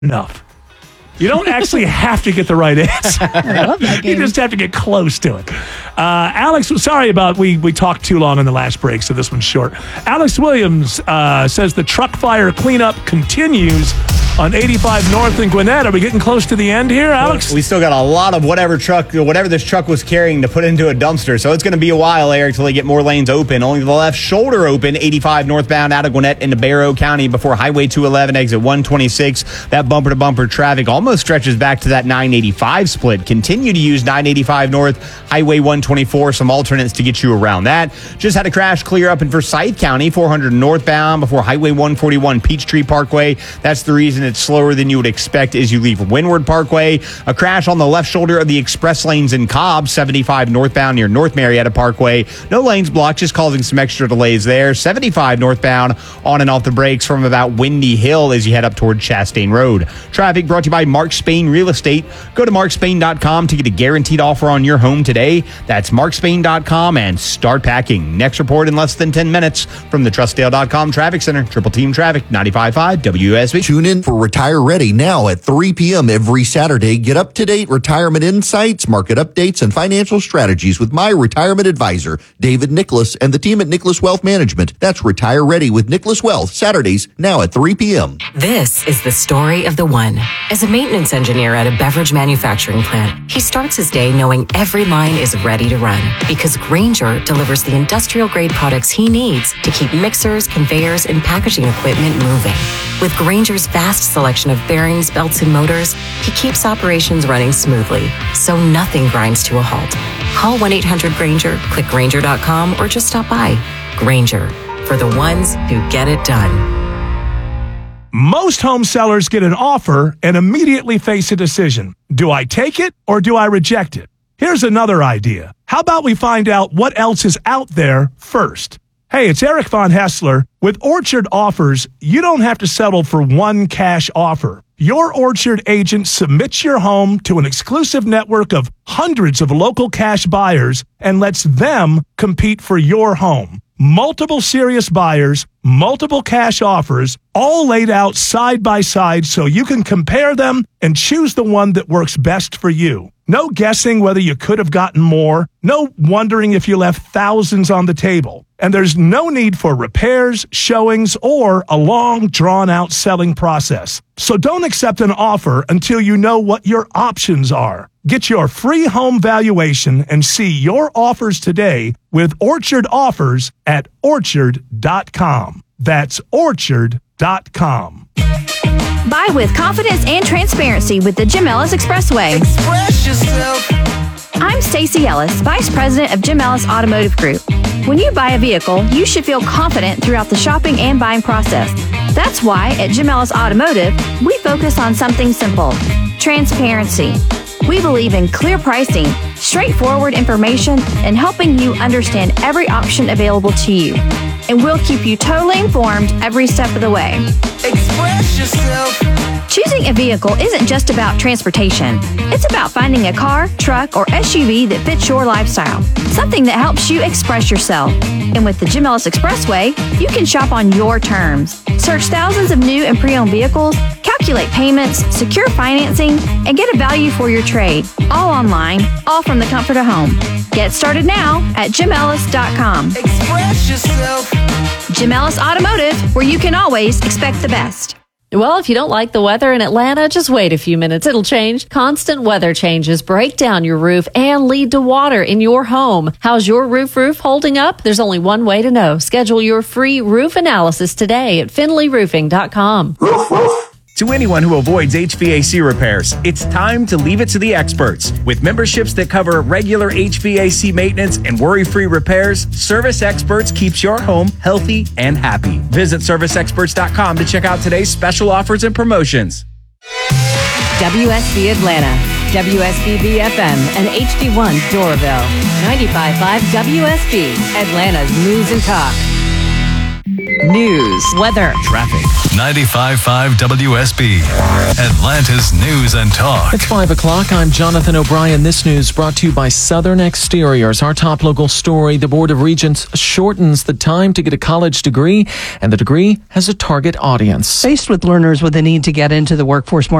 enough. You don't actually have to get the right answer. I love that game. You just have to get close to it. Alex, sorry about we talked too long in the last break, so this one's short. Alex Williams says the truck fire cleanup continues on 85 North in Gwinnett. Are we getting close to the end here, Alex? We still got a lot of whatever this truck was carrying to put into a dumpster. So it's going to be a while, Eric, till they get more lanes open. Only the left shoulder open, 85 northbound out of Gwinnett into Barrow County before Highway 211, exit 126. That bumper-to-bumper traffic almost stretches back to that 985 split. Continue to use 985 North, Highway 124, some alternates to get you around that. Just had a crash clear up in Forsyth County, 400 northbound before Highway 141, Peachtree Parkway. That's the reason it's slower than you would expect as you leave Windward Parkway. A crash on the left shoulder of the express lanes in Cobb, 75 northbound near North Marietta Parkway. No lanes blocked, just causing some extra delays there. 75 northbound on and off the brakes from about Windy Hill as you head up toward Chastain Road. Traffic brought to you by Mark Spain Real Estate. Go to markspain.com to get a guaranteed offer on your home today. That's markspain.com and start packing. Next report in less than 10 minutes from the Trustdale.com Traffic Center. Triple Team Traffic, 95.5 WSB. Tune in for Retire Ready now at 3 p.m. every Saturday. Get up-to-date retirement insights, market updates, and financial strategies with my retirement advisor, David Nicholas, and the team at Nicholas Wealth Management. That's Retire Ready with Nicholas Wealth, Saturdays, now at 3 p.m. This is the story of the one. As a maintenance engineer at a beverage manufacturing plant, he starts his day knowing every line is ready to run because Grainger delivers the industrial-grade products he needs to keep mixers, conveyors, and packaging equipment moving. With Grainger's vast selection of bearings, belts, and motors, he keeps operations running smoothly, so nothing grinds to a halt. Call 1-800-GRAINGER, click Grainger.com, or just stop by. Grainger, for the ones who get it done. Most home sellers get an offer and immediately face a decision. Do I take it or do I reject it? Here's another idea. How about we find out what else is out there first? Hey, it's Eric Von Hessler. With Orchard Offers, you don't have to settle for one cash offer. Your Orchard agent submits your home to an exclusive network of hundreds of local cash buyers and lets them compete for your home. Multiple serious buyers, multiple cash offers, all laid out side by side so you can compare them and choose the one that works best for you. No guessing whether you could have gotten more. No wondering if you left thousands on the table. And there's no need for repairs, showings, or a long, drawn-out selling process. So don't accept an offer until you know what your options are. Get your free home valuation and see your offers today with Orchard Offers at Orchard.com. That's Orchard.com. Buy with confidence and transparency with the Jim Ellis Expressway. Express yourself. I'm Stacey Ellis, Vice President of Jim Ellis Automotive Group. When you buy a vehicle, you should feel confident throughout the shopping and buying process. That's why at Jim Ellis Automotive, we focus on something simple: transparency. We believe in clear pricing, straightforward information, and helping you understand every option available to you. And we'll keep you totally informed every step of the way. Express yourself. Choosing a vehicle isn't just about transportation. It's about finding a car, truck, or SUV that fits your lifestyle. Something that helps you express yourself. And with the Jim Ellis Expressway, you can shop on your terms. Search thousands of new and pre-owned vehicles, calculate payments, secure financing, and get a value for your trade. All online, all from the comfort of home. Get started now at JimEllis.com. Express yourself. Jim Ellis Automotive, where you can always expect the best. Well, if you don't like the weather in Atlanta, just wait a few minutes. It'll change. Constant weather changes break down your roof and lead to water in your home. How's your roof holding up? There's only one way to know. Schedule your free roof analysis today at FinleyRoofing.com. To anyone who avoids HVAC repairs, it's time to leave it to the experts. With memberships that cover regular HVAC maintenance and worry-free repairs, Service Experts keeps your home healthy and happy. Visit ServiceExperts.com to check out today's special offers and promotions. WSB Atlanta, WSB FM, and HD1 Doraville. 95.5 WSB, Atlanta's News and Talk. news, weather, traffic. 95.5 WSB, Atlanta's News and Talk. It's 5 o'clock. I'm Jonathan O'Brien. This news brought to you by Southern Exteriors. Our top local story, the Board of Regents shortens the time to get a college degree, and the degree has a target audience. Faced with learners with a need to get into the workforce more